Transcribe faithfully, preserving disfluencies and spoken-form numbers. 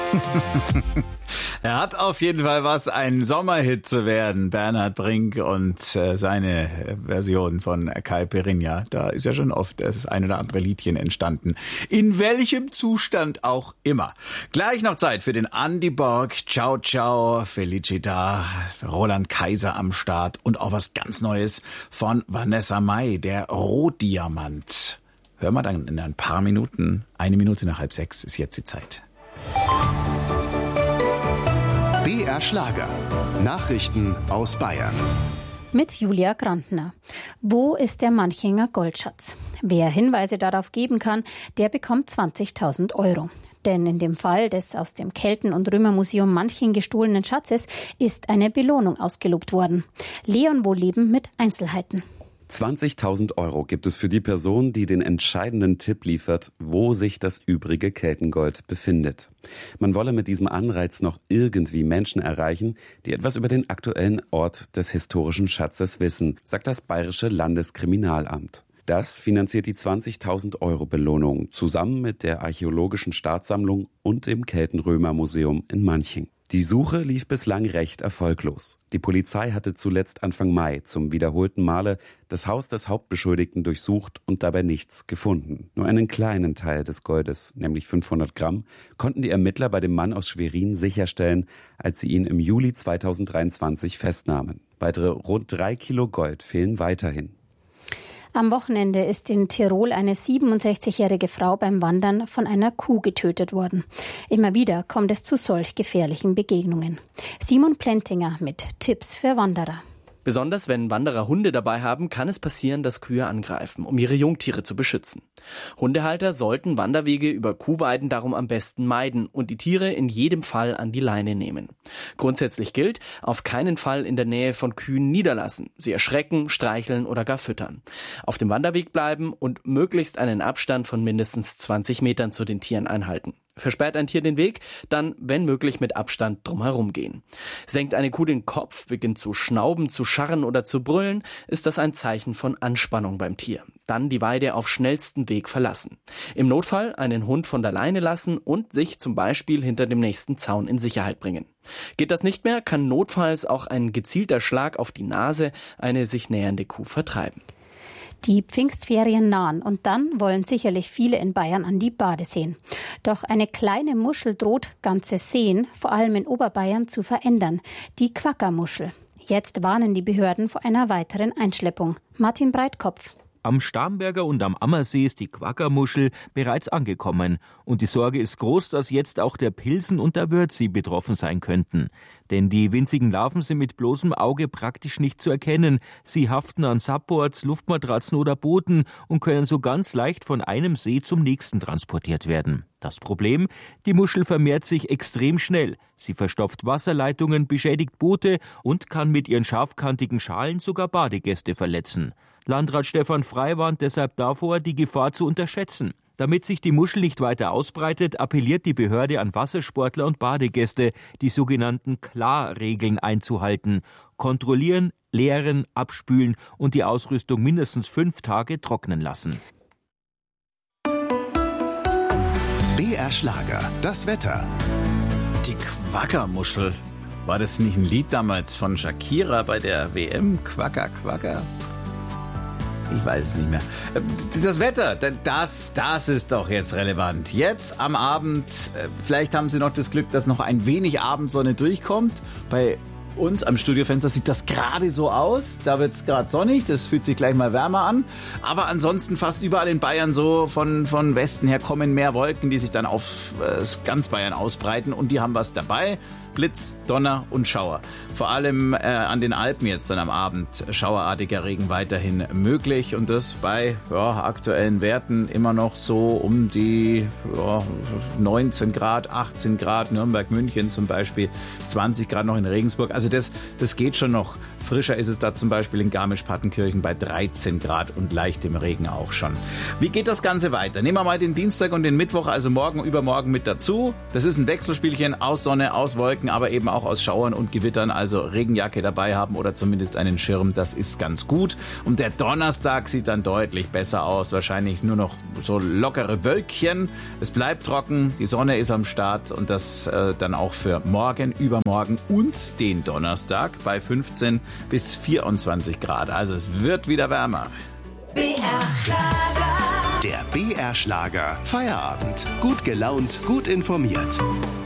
Er hat auf jeden Fall was, ein Sommerhit zu werden, Bernhard Brink und äh, seine Version von Caipirinha. Da ist ja schon oft das ein oder andere Liedchen entstanden. In welchem Zustand auch immer. Gleich noch Zeit für den Andy Borg, Ciao Ciao, Felicita, Roland Kaiser am Start und auch was ganz Neues von Vanessa Mai, der Rotdiamant. Hören wir dann in ein paar Minuten. Eine Minute nach halb sechs ist jetzt die Zeit. B R Schlager. Nachrichten aus Bayern. Mit Julia Grantner. Wo ist der Manchinger Goldschatz? Wer Hinweise darauf geben kann, der bekommt zwanzigtausend Euro. Denn in dem Fall des aus dem Kelten- und Römermuseum Manching gestohlenen Schatzes ist eine Belohnung ausgelobt worden. Leon Wohleben mit Einzelheiten. zwanzigtausend Euro gibt es für die Person, die den entscheidenden Tipp liefert, wo sich das übrige Keltengold befindet. Man wolle mit diesem Anreiz noch irgendwie Menschen erreichen, die etwas über den aktuellen Ort des historischen Schatzes wissen, sagt das Bayerische Landeskriminalamt. Das finanziert die zwanzigtausend Euro Belohnung zusammen mit der Archäologischen Staatssammlung und dem Keltenrömermuseum in Manching. Die Suche lief bislang recht erfolglos. Die Polizei hatte zuletzt Anfang Mai zum wiederholten Male das Haus des Hauptbeschuldigten durchsucht und dabei nichts gefunden. Nur einen kleinen Teil des Goldes, nämlich fünfhundert Gramm, konnten die Ermittler bei dem Mann aus Schwerin sicherstellen, als sie ihn im Juli zweitausenddreiundzwanzig festnahmen. Weitere rund drei Kilo Gold fehlen weiterhin. Am Wochenende ist in Tirol eine siebenundsechzigjährige Frau beim Wandern von einer Kuh getötet worden. Immer wieder kommt es zu solch gefährlichen Begegnungen. Simon Plentinger mit Tipps für Wanderer. Besonders wenn Wanderer Hunde dabei haben, kann es passieren, dass Kühe angreifen, um ihre Jungtiere zu beschützen. Hundehalter sollten Wanderwege über Kuhweiden darum am besten meiden und die Tiere in jedem Fall an die Leine nehmen. Grundsätzlich gilt, auf keinen Fall in der Nähe von Kühen niederlassen, sie erschrecken, streicheln oder gar füttern. Auf dem Wanderweg bleiben und möglichst einen Abstand von mindestens zwanzig Metern zu den Tieren einhalten. Versperrt ein Tier den Weg, dann, wenn möglich, mit Abstand drumherum gehen. Senkt eine Kuh den Kopf, beginnt zu schnauben, zu scharren oder zu brüllen, ist das ein Zeichen von Anspannung beim Tier. Dann die Weide auf schnellstem Weg verlassen. Im Notfall einen Hund von der Leine lassen und sich zum Beispiel hinter dem nächsten Zaun in Sicherheit bringen. Geht das nicht mehr, kann notfalls auch ein gezielter Schlag auf die Nase eine sich nähernde Kuh vertreiben. Die Pfingstferien nahen und dann wollen sicherlich viele in Bayern an die Badeseen. Doch eine kleine Muschel droht ganze Seen, vor allem in Oberbayern, zu verändern. Die Quackermuschel. Jetzt warnen die Behörden vor einer weiteren Einschleppung. Martin Breitkopf. Am Starnberger und am Ammersee ist die Quackermuschel bereits angekommen. Und die Sorge ist groß, dass jetzt auch der Pilsen und der Wörthsee betroffen sein könnten. Denn die winzigen Larven sind mit bloßem Auge praktisch nicht zu erkennen. Sie haften an Supports, Luftmatratzen oder Booten und können so ganz leicht von einem See zum nächsten transportiert werden. Das Problem? Die Muschel vermehrt sich extrem schnell. Sie verstopft Wasserleitungen, beschädigt Boote und kann mit ihren scharfkantigen Schalen sogar Badegäste verletzen. Landrat Stefan Frey warnt deshalb davor, die Gefahr zu unterschätzen. Damit sich die Muschel nicht weiter ausbreitet, appelliert die Behörde an Wassersportler und Badegäste, die sogenannten Klarregeln einzuhalten. Kontrollieren, leeren, abspülen und die Ausrüstung mindestens fünf Tage trocknen lassen. B R Schlager, das Wetter. Die Quackermuschel. War das nicht ein Lied damals von Shakira bei der W M? Quacker, Quacker? Ich weiß es nicht mehr. Das Wetter, das, das ist doch jetzt relevant. Jetzt am Abend, vielleicht haben Sie noch das Glück, dass noch ein wenig Abendsonne durchkommt. Bei uns am Studiofenster sieht das gerade so aus. Da wird es gerade sonnig, das fühlt sich gleich mal wärmer an. Aber ansonsten fast überall in Bayern so von, von Westen her kommen mehr Wolken, die sich dann auf äh, ganz Bayern ausbreiten. Und die haben was dabei. Blitz, Donner und Schauer. Vor allem äh, an den Alpen jetzt dann am Abend schauerartiger Regen weiterhin möglich. Und das bei ja, aktuellen Werten immer noch so um die ja, neunzehn Grad, achtzehn Grad, Nürnberg, München zum Beispiel, zwanzig Grad noch in Regensburg. Also das, das geht schon noch Frischer ist es da zum Beispiel in Garmisch-Partenkirchen bei dreizehn Grad und leichtem Regen auch schon. Wie geht das Ganze weiter? Nehmen wir mal den Dienstag und den Mittwoch, also morgen, übermorgen mit dazu. Das ist ein Wechselspielchen aus Sonne, aus Wolken, aber eben auch aus Schauern und Gewittern. Also Regenjacke dabei haben oder zumindest einen Schirm, das ist ganz gut. Und der Donnerstag sieht dann deutlich besser aus. Wahrscheinlich nur noch so lockere Wölkchen. Es bleibt trocken, die Sonne ist am Start und das äh, dann auch für morgen, übermorgen und den Donnerstag bei fünfzehn bis vierundzwanzig Grad. Also es wird wieder wärmer. B R Schlager. Der B R Schlager Feierabend. Gut gelaunt, gut informiert.